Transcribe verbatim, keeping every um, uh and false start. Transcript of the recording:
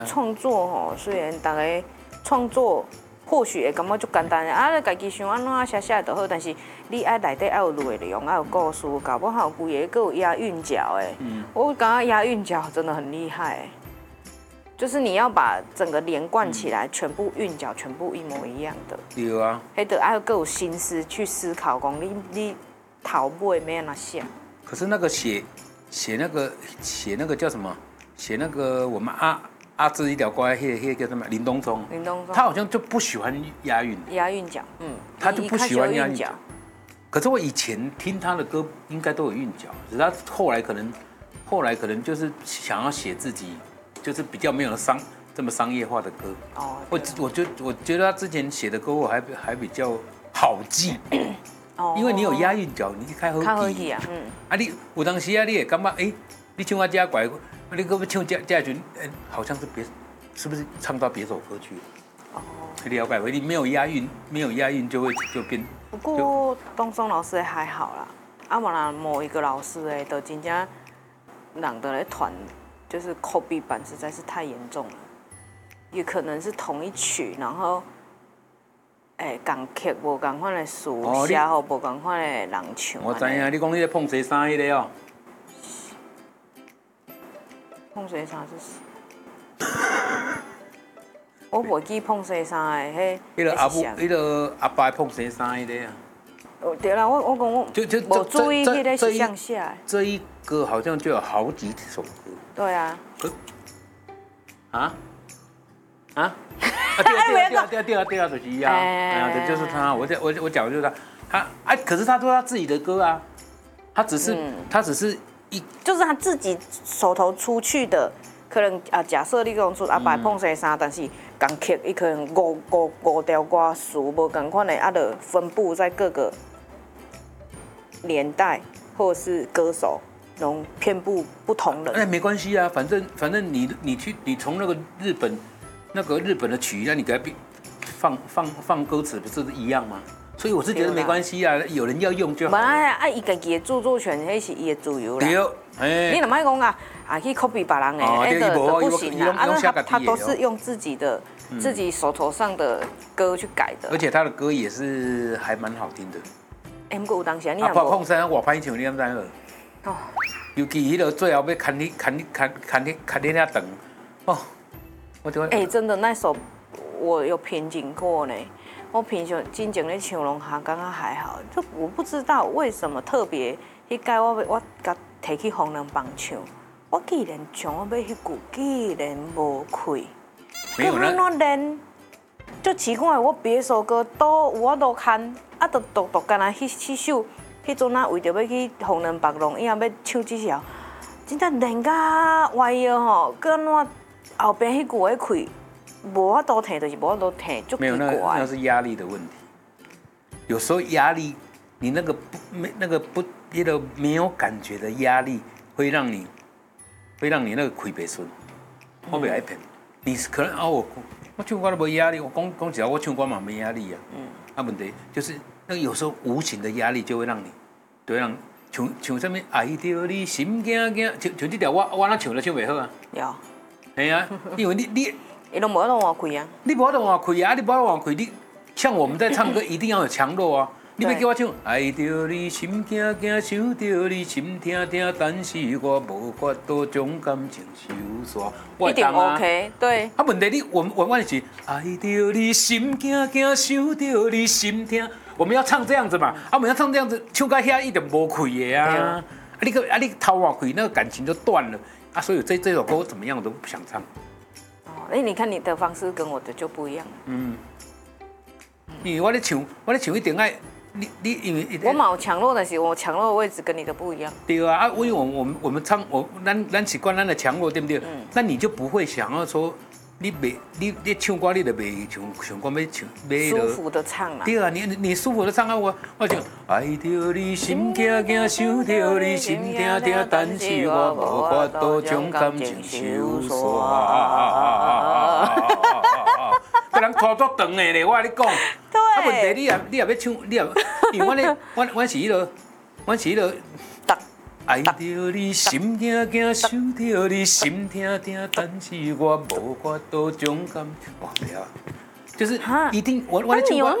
创作吼，虽然大家创作或许会感觉足简单的，啊，你家己想安怎写写就好，但是你爱内底爱有内容，爱有故事，搞不好规个还有押韵脚诶。嗯，我感觉押韵脚真的很厉害，就是你要把整个连贯起来，全部韵脚全部一模一样的。 有啊， 还得爱有心思去思考，讲你你头尾要安怎写。 可是那个写写那个写那个叫什么？写那个我们阿阿志一条歌，那那叫什么？林东忠。 林东忠。 他好像就不喜欢押韵。 押韵脚，嗯。 他就不喜欢押韵脚。可是我以前听他的歌，应该都有韵脚，只是他后来可能后来可能就是想要写自己，就是比较没有商这么商业化的歌。哦。我我觉我觉得他之前写的歌，我还还比较好记。哦。因为你有押韵脚，你开好记啊。嗯。啊，你有当时啊，你也感觉哎，你唱我家怪。你可不唱这这群，哎，好像是别，是不是唱到别首歌去了？哦，了解，你没有押韵，没有押韵就会就变。 不过东松老师还好啦，啊，完了某一个老师哎，都真正人的来团，就是 copy 版实在是太严重了，也可能是同一曲，然后，哎，共曲无共款的词，写好无共款的人唱。 我知影，你讲你在碰谁衫迄个哦？ 碰谁衫是？我袂记碰谁衫的，迄。 迄个阿母，迄个阿爸碰谁衫迄个啊？ 哦，对啦，我我讲我就就无注意迄个是向下。 这一个好像就有好几首歌。 对啊。 啊？啊？啊对啊对啊对啊对啊对啊，就是呀，哎呀，这就是他，我我我讲的就是他，他哎，可是他说他自己的歌啊，他只是他只是。 就是他自己手头出去的，可能啊，假设你讲出阿爸碰谁衫，但是共曲伊可能五五五条歌词无共款的，啊，就分布在各个年代或者是歌手，拢遍布不同人。 哎，没关系啊，反正反正你你去你从那个日本那个日本的曲，那你给他放放放歌词，不是一样吗？所以我是觉得没关系啊，有人要用就好。 啊啊，伊家己的著作权，迄是伊的自由啦。 对，哎。 你若莫讲啊，啊去 copy 别人的，哎的都不行啦。啊，他他都是用自己的自己手头上的歌去改的。 而且他的歌也是还蛮好听的。 哎，不过有当时你也。啊，碰碰山我歹唱，你敢知无？哦。尤其迄个最后要砍你砍你砍砍你砍你遐长，哦，我就。 哎，真的那首我有品景过呢。我平常真正咧唱拢还感觉还好，就我不知道为什么特别迄届我我甲摕去红人帮唱，我既然唱我要迄句，既然无开， 没有呢。 我练，就奇怪，我别首歌都我都看，啊，都都都干那迄迄首，迄阵啊为着要去红人帮弄，伊也要唱这条，真正练甲歪腰吼，搁怎后边迄句会开。无法度听，就是无法度听，就奇怪。 没有，那那是压力的问题。有时候压力，你那个不没那个不那个没有感觉的压力，会让你会让你那个亏白顺。我袂爱骗你，可能啊我我唱歌都没压力，我讲讲起来我唱歌嘛没压力啊。嗯。啊问题就是那个有时候无形的压力就会让你，就会让唱唱什么爱着你心惊惊，像像这条我我哪唱都唱袂好啊。 有。 系啊，因为你你。 伊都无法度换开啊！ 你无法度换开啊！你无法度换开，你像我们在唱歌，一定要有强弱啊！你要叫我唱，爱着你心惊惊，想着你心痛痛，但是我无法度将感情收煞。 一定 OK， 对。 啊，问题你我我问是爱着你心惊惊，想着你心痛，我们要唱这样子嘛？啊，我们要唱这样子，唱到遐一定无开的啊！啊，你个啊，你头换开，那个感情就断了啊！所以这这首歌怎么样我都不想唱。 哎，你看你的方式跟我的就不一样。嗯， 因为我咧唱，我咧唱一定爱你你因为我冇强弱的是，我强弱的位置跟你的不一样。 对啊，啊，因为我我们我们唱我咱咱习惯咱的强弱，对不对？嗯。那你就不会想要说你袂你你唱歌你就袂像像讲要唱要舒服的唱啊。 对啊，你你舒服的唱啊，我我就爱着你心惊惊，想着你心痛痛，但是我无法度将感情收煞。个人拖足长的咧，我跟你讲。对。啊，问题你也你也要唱，你也因为我咧我我是迄个我是迄个。 爱着你心惊惊，想着你心痛痛，但是我无法度勇敢。哇，不要，就是一定我我来唱歌。